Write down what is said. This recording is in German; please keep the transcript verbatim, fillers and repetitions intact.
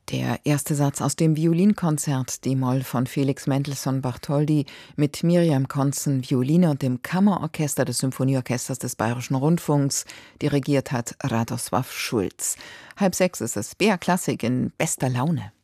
Der erste Satz aus dem Violinkonzert D-Moll von Felix Mendelssohn Bartholdy mit Miriam Konzen Violine und dem Kammerorchester des Symphonieorchesters des Bayerischen Rundfunks. Dirigiert hat Radosław Schulz. Halb sechs ist es, B R Klassik in bester Laune.